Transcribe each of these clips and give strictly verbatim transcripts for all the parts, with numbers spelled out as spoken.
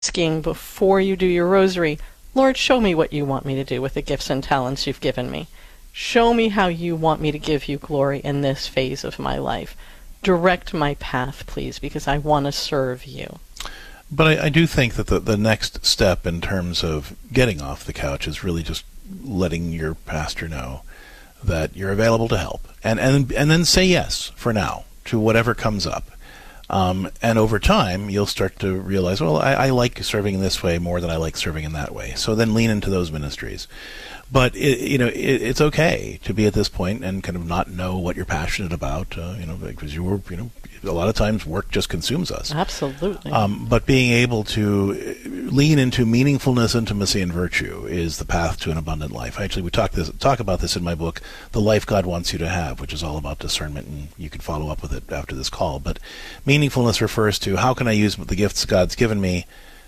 asking before you do your rosary, Lord, show me what you want me to do with the gifts and talents you've given me. Show me how you want me to give you glory in this phase of my life. Direct my path, please, because I want to serve you. But I, I do think that the, the next step in terms of getting off the couch is really just letting your pastor know that you're available to help. And, and, and then say yes, for now, to whatever comes up. Um, and over time, you'll start to realize, well, I, I like serving in this way more than I like serving in that way. So then lean into those ministries. But it, you know, it, it's okay to be at this point and kind of not know what you're passionate about. Uh, you know, because you were, you know, a lot of times work just consumes us. Absolutely. Um, but being able to lean into meaningfulness, intimacy, and virtue is the path to an abundant life. Actually, we talk this talk about this in my book, The Life God Wants You to Have, which is all about discernment, and you can follow up with it after this call. But meaningfulness refers to how can I use the gifts God's given me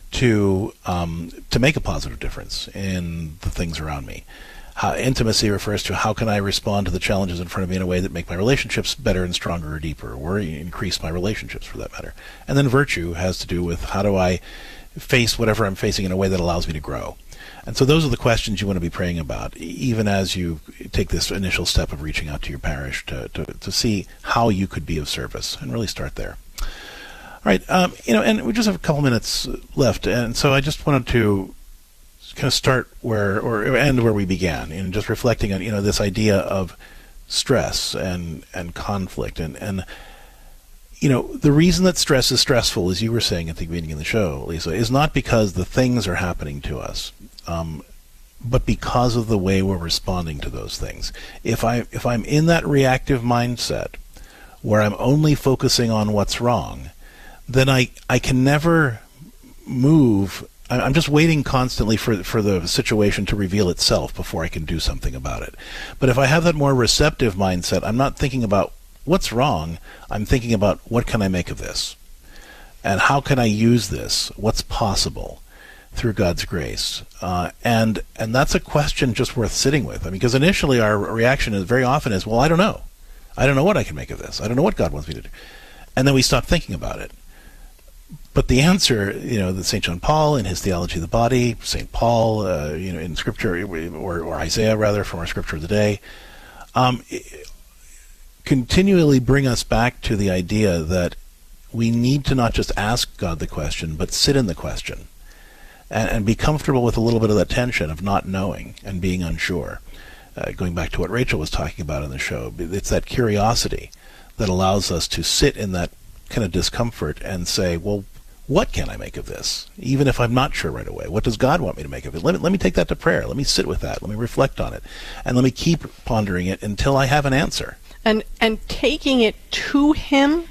to um, to make a positive difference in the things around me. How, intimacy refers to how can I respond to the challenges in front of me in a way that make my relationships better and stronger or deeper, or increase my relationships for that matter. And then virtue has to do with how do I face whatever I'm facing in a way that allows me to grow. And so those are the questions you want to be praying about, even as you take this initial step of reaching out to your parish to, to, to see how you could be of service, and really start there. All right, um, you know, and we just have a couple minutes left, and so I just wanted to kind of start where, or end where we began, and just reflecting on, you know, this idea of stress and and conflict, and and you know, the reason that stress is stressful, as you were saying at the beginning of the show, Lisa, is not because the things are happening to us, um, but because of the way we're responding to those things. If I if I'm in that reactive mindset where I'm only focusing on what's wrong, then I I can never move. I'm just waiting constantly for for the situation to reveal itself before I can do something about it. But if I have that more receptive mindset, I'm not thinking about what's wrong. I'm thinking about what can I make of this? And how can I use this? What's possible through God's grace? Uh, and and that's a question just worth sitting with. I mean, because initially our reaction is very often is, well, I don't know. I don't know what I can make of this. I don't know what God wants me to do. And then we stop thinking about it. But the answer, you know, that Saint John Paul in his Theology of the Body, Saint Paul, uh, you know, in Scripture, or, or Isaiah rather, from our Scripture of the day, um, continually bring us back to the idea that we need to not just ask God the question, but sit in the question, and, and be comfortable with a little bit of that tension of not knowing and being unsure. Uh, going back to what Rachel was talking about in the show, it's that curiosity that allows us to sit in that kind of discomfort and say, well, what can I make of this? Even if I'm not sure right away. What does God want me to make of it? Let me, let me take that to prayer. Let me sit with that. Let me reflect on it. And let me keep pondering it until I have an answer. And and taking it to Him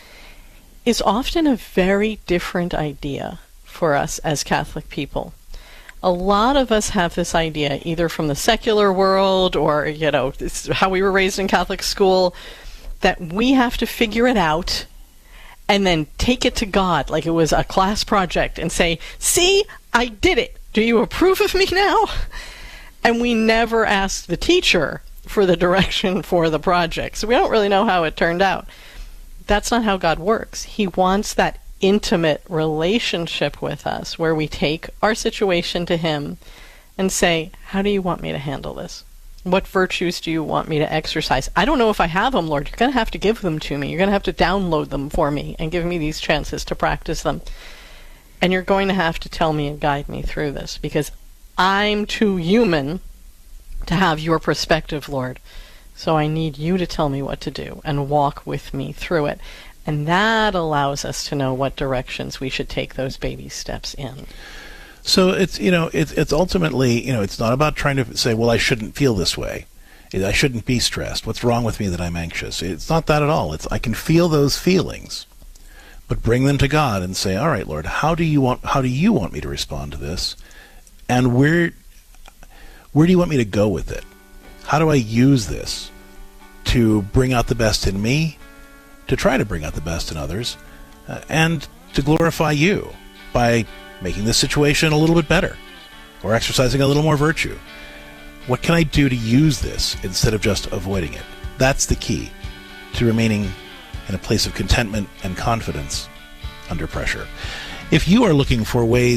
is often a very different idea for us as Catholic people. A lot of us have this idea, either from the secular world or, you know, this is how we were raised in Catholic school, that we have to figure it out and then take it to God like it was a class project and say, see, I did it. Do you approve of me now? And we never asked the teacher for the direction for the project. So we don't really know how it turned out. That's not how God works. He wants that intimate relationship with us where we take our situation to Him and say, how do you want me to handle this? What virtues do you want me to exercise? I don't know if I have them, Lord. You're going to have to give them to me. You're going to have to download them for me and give me these chances to practice them. And you're going to have to tell me and guide me through this, because I'm too human to have your perspective, Lord. So I need you to tell me what to do and walk with me through it. And that allows us to know what directions we should take those baby steps in. So it's, you know, it's it's ultimately, you know, it's not about trying to say, well, I shouldn't feel this way. I shouldn't be stressed. What's wrong with me that I'm anxious? It's not that at all. It's I can feel those feelings, but bring them to God and say, all right, Lord, how do you want how do you want me to respond to this? And where where do you want me to go with it? How do I use this to bring out the best in me, to try to bring out the best in others, uh, and to glorify you by making this situation a little bit better, or exercising a little more virtue? What can I do to use this instead of just avoiding it? That's the key to remaining in a place of contentment and confidence under pressure. If you are looking for ways